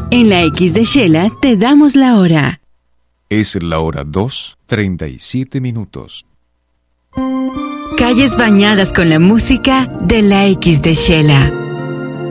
En la X de Shela te damos la hora. Es la hora 2:37. Calles bañadas con la música de la X de Shela.